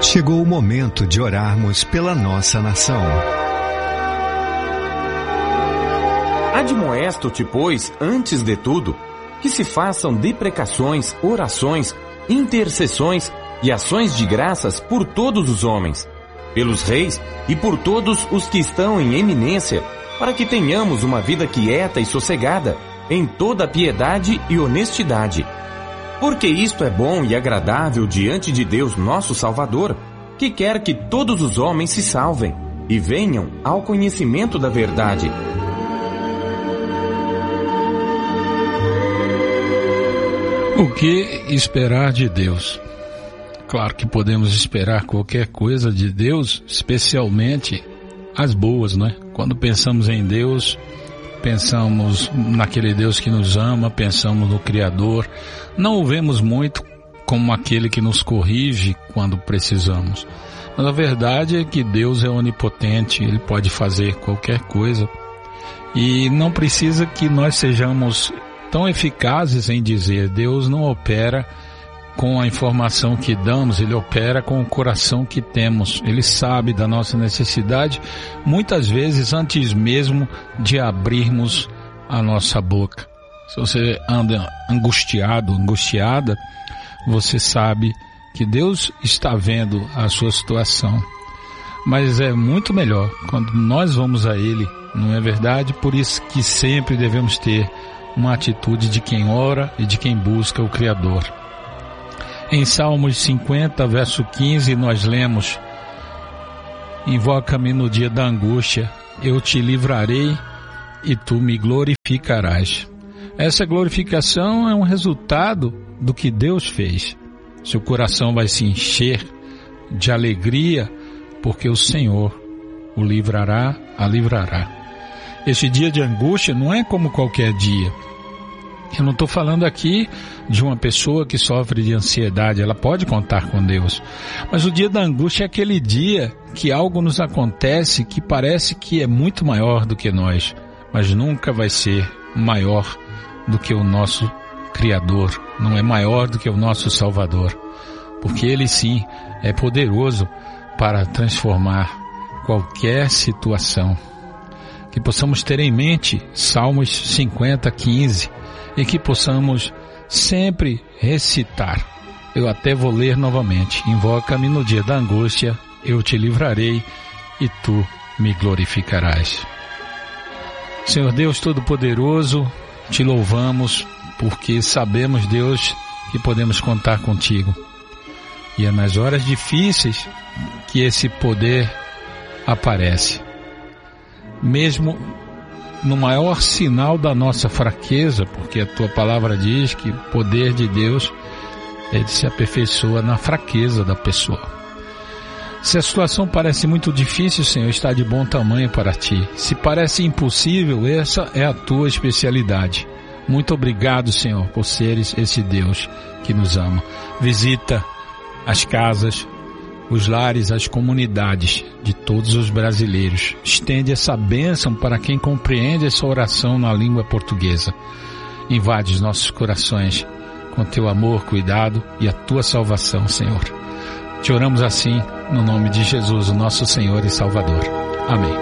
Chegou o momento de orarmos pela nossa nação. Admoesto-te, pois, antes de tudo, que se façam deprecações, orações, intercessões e ações de graças por todos os homens, pelos reis e por todos os que estão em eminência, para que tenhamos uma vida quieta e sossegada, em toda piedade e honestidade. Porque isto é bom e agradável diante de Deus nosso Salvador, que quer que todos os homens se salvem e venham ao conhecimento da verdade. O que esperar de Deus? Claro que podemos esperar qualquer coisa de Deus, especialmente as boas, né? Quando pensamos em Deus, pensamos naquele Deus que nos ama, pensamos no Criador. Não o vemos muito como aquele que nos corrige quando precisamos. Mas a verdade é que Deus é onipotente, Ele pode fazer qualquer coisa. E não precisa que nós sejamos tão eficazes em dizer. Deus não opera com a informação que damos, Ele opera com o coração que temos. Ele sabe da nossa necessidade, muitas vezes antes mesmo de abrirmos a nossa boca. Se você anda angustiado, angustiada, você sabe que Deus está vendo a sua situação. Mas é muito melhor quando nós vamos a Ele, não é verdade? Por isso que sempre devemos ter uma atitude de quem ora e de quem busca o Criador. Em Salmos 50, verso 15, nós lemos: invoca-me no dia da angústia, eu te livrarei e tu me glorificarás. Essa glorificação é um resultado do que Deus fez. Seu coração vai se encher de alegria, porque o Senhor o livrará, a livrará. Esse dia de angústia não é como qualquer dia. Eu não estou falando aqui de uma pessoa que sofre de ansiedade, ela pode contar com Deus. Mas o dia da angústia é aquele dia que algo nos acontece que parece que é muito maior do que nós, mas nunca vai ser maior do que o nosso Criador, não é maior do que o nosso Salvador, porque Ele sim é poderoso para transformar qualquer situação. Que possamos ter em mente Salmos 50, 15, e que possamos sempre recitar. Eu até vou ler novamente: invoca-me no dia da angústia, eu te livrarei e tu me glorificarás. Senhor Deus Todo-Poderoso, te louvamos porque sabemos, Deus, que podemos contar contigo. E é nas horas difíceis que esse poder aparece. Mesmo no maior sinal da nossa fraqueza, porque a tua palavra diz que o poder de Deus, ele se aperfeiçoa na fraqueza da pessoa. Se a situação parece muito difícil, Senhor, está de bom tamanho para ti. Se parece impossível, essa é a tua especialidade. Muito obrigado, Senhor, por seres esse Deus que nos ama. Visita as casas, os lares, as comunidades de todos os brasileiros. Estende essa bênção para quem compreende essa oração na língua portuguesa. Invade os nossos corações com teu amor, cuidado e a tua salvação, Senhor. Te oramos assim, no nome de Jesus, o nosso Senhor e Salvador. Amém.